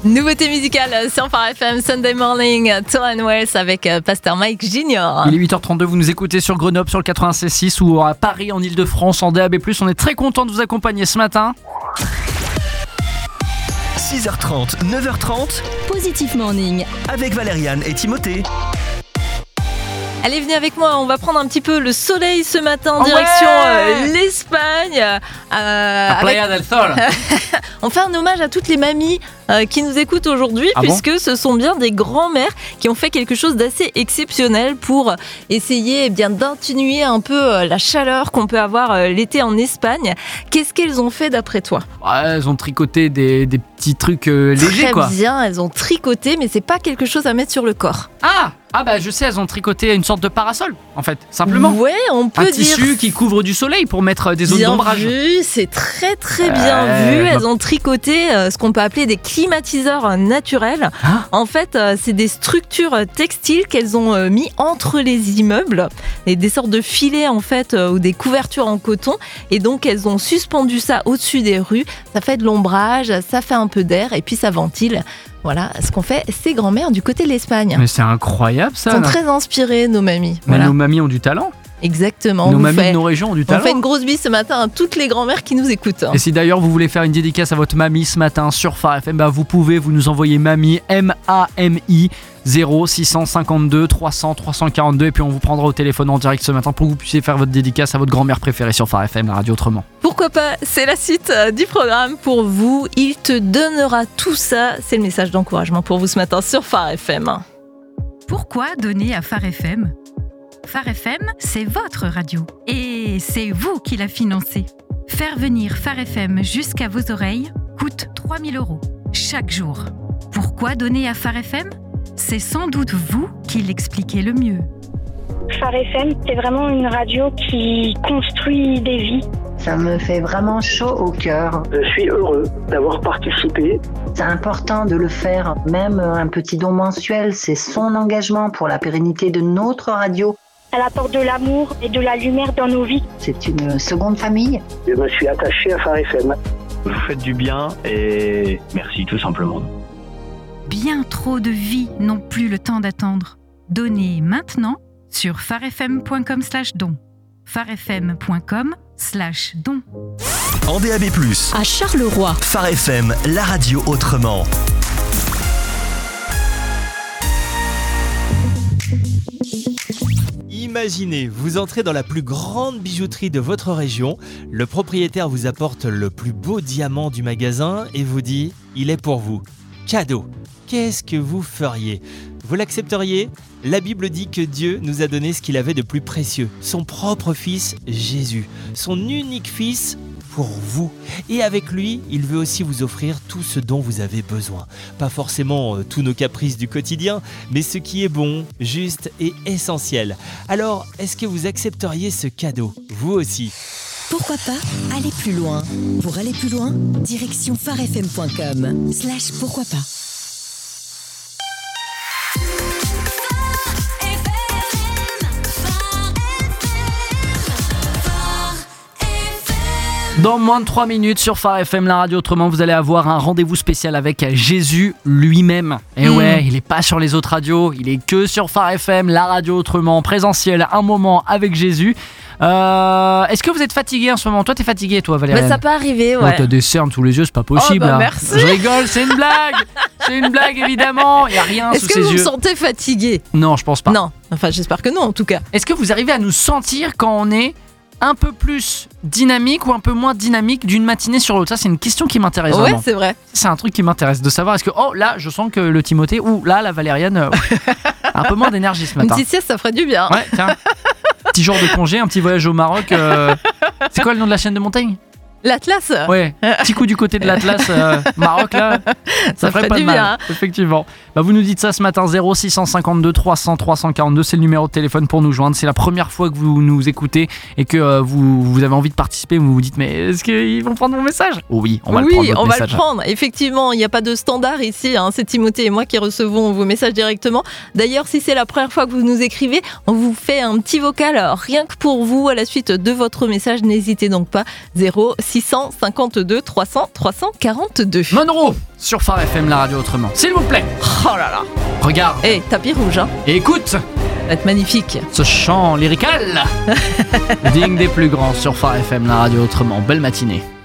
Nouveauté musicale sur Phare FM, Sunday Morning, Torren Wells avec Pasteur Mike Junior. Il est 8h32, vous nous écoutez sur Grenoble sur le 96.6 ou à Paris en Ile-de-France en DAB+. On est très content de vous accompagner ce matin. 6h30, 9h30, Positive Morning avec Valériane et Timothée. Allez, venez avec moi, on va prendre un petit peu le soleil ce matin en direction l'Espagne. Playa del Sol. On fait un hommage à toutes les mamies qui nous écoutent aujourd'hui, puisque ce sont bien des grands-mères qui ont fait quelque chose d'assez exceptionnel pour essayer d'atténuer un peu la chaleur qu'on peut avoir l'été en Espagne. Qu'est-ce qu'elles ont fait d'après toi ? Elles ont tricoté des petits trucs légers, quoi. Très bien, elles ont tricoté, mais c'est pas quelque chose à mettre sur le corps. Ah bah je sais, elles ont tricoté une sorte de parasol, en fait, simplement. Ouais, on peut un dire. Un tissu qui couvre du soleil pour mettre des zones d'ombrage. Bien vu, c'est très très bien vu. Elles ont tricoté ce qu'on peut appeler des climatiseurs naturels. En fait, c'est des structures textiles qu'elles ont mis entre les immeubles, et des sortes de filets en fait, ou des couvertures en coton. Et donc elles ont suspendu ça au-dessus des rues. Ça fait de l'ombrage, ça fait un peu d'air et puis ça ventile. Voilà ce qu'ont fait ces grands-mères du côté de l'Espagne. Mais c'est incroyable ça. Elles sont très inspirées, nos mamies. Mais nos mamies ont du talent. Exactement. Nos mamies de nos régions ont du talent. On fait une grosse bise ce matin à toutes les grand-mères qui nous écoutent. Et si d'ailleurs vous voulez faire une dédicace à votre mamie ce matin sur Phare FM, vous pouvez, vous nous envoyer mamie, M-A-M-I, 0652 300 342 et puis on vous prendra au téléphone en direct ce matin pour que vous puissiez faire votre dédicace à votre grand-mère préférée sur Phare FM, la radio autrement. Pourquoi pas, c'est la suite du programme pour vous. Il te donnera tout ça. C'est le message d'encouragement pour vous ce matin sur Phare FM. Pourquoi donner à Phare FM ? Phare FM, c'est votre radio. Et c'est vous qui la financez. Faire venir Phare FM jusqu'à vos oreilles coûte 3 000 € chaque jour. Pourquoi donner à Phare FM ? C'est sans doute vous qui l'expliquez le mieux. Phare FM, c'est vraiment une radio qui construit des vies. Ça me fait vraiment chaud au cœur. Je suis heureux d'avoir participé. C'est important de le faire, même un petit don mensuel, c'est son engagement pour la pérennité de notre radio. Elle apporte de l'amour et de la lumière dans nos vies. C'est une seconde famille. Je me suis attaché à Phare FM. Vous faites du bien et merci tout simplement. Bien trop de vies n'ont plus le temps d'attendre. Donnez maintenant sur pharefm.com/don. pharefm.com/don. En DAB+, à Charleroi. Phare FM, la radio autrement. Imaginez, vous entrez dans la plus grande bijouterie de votre région, le propriétaire vous apporte le plus beau diamant du magasin et vous dit « il est pour vous ». Cadeau. Qu'est-ce que vous feriez ? Vous l'accepteriez ? La Bible dit que Dieu nous a donné ce qu'il avait de plus précieux, son propre fils Jésus, son unique fils pour vous. Et avec lui, il veut aussi vous offrir tout ce dont vous avez besoin. Pas forcément tous nos caprices du quotidien, mais ce qui est bon, juste et essentiel. Alors, est-ce que vous accepteriez ce cadeau, vous aussi ? Pourquoi pas aller plus loin ? Pour aller plus loin, direction pharefm.com/pourquoi pas. Dans moins de 3 minutes sur Phare FM, la radio autrement, vous allez avoir un rendez-vous spécial avec Jésus lui-même. Et ouais, il est pas sur les autres radios, il est que sur Phare FM, la radio autrement, présentiel, un moment avec Jésus. Est-ce que vous êtes fatigué en ce moment ? Toi, t'es fatigué, toi, Valérie ? Ça peut arriver, ouais. Oh, t'as des cernes sous les yeux, c'est pas possible. Merci. Je rigole, c'est une blague. C'est une blague, évidemment. Il y a rien sous ses yeux. Est-ce que vous vous sentez fatigué ? Non, je pense pas. Non, enfin, j'espère que non, en tout cas. Est-ce que vous arrivez à nous sentir quand on est un peu plus dynamique ou un peu moins dynamique d'une matinée sur l'autre ? Ça, c'est une question qui m'intéresse vraiment. Ouais, c'est vrai. C'est un truc qui m'intéresse de savoir, est-ce que, là, je sens que le Timothée, ou là, la Valériane, un peu moins d'énergie ce matin. Une petite sieste, ça ferait du bien. Ouais, tiens. Petit jour de congé, un petit voyage au Maroc. C'est quoi le nom de la chaîne de montagne ? L'Atlas ? Ouais, petit coup du côté de l'Atlas, Maroc là, ça ferait pas de mal, bien. Effectivement. Vous nous dites ça ce matin, 0652 300 342, c'est le numéro de téléphone pour nous joindre. C'est la première fois que vous nous écoutez et que vous avez envie de participer, vous vous dites mais est-ce qu'ils vont prendre mon message ? Oui, on va le prendre. Oui, on va le prendre. Effectivement, il n'y a pas de standard ici, c'est Timothée et moi qui recevons vos messages directement. D'ailleurs, si c'est la première fois que vous nous écrivez, on vous fait un petit vocal rien que pour vous à la suite de votre message. N'hésitez donc pas, 06 0652 300 342. Monroe sur Phare FM, la radio autrement. S'il vous plaît. Oh là là. Regarde. Tapis rouge, hein. Et écoute. Ça va être magnifique. Ce chant lyrical digne des plus grands sur Phare FM, la radio autrement. Belle matinée.